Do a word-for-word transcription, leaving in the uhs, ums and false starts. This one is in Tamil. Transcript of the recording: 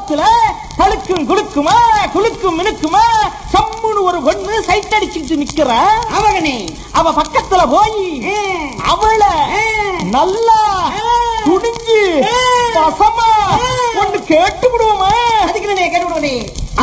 கோவத்துல தழுக்கும் குலுக்குமா குலுக்கும் மினுக்குமா சம்முன்னு ஒரு பொண்ணு சைட் அடிச்சுட்டு நிக்கிற அவகனே அவ பக்கத்துல போய் அவளை நல்லா துணிஞ்சு பசமா ஒண்ணு கேட்டு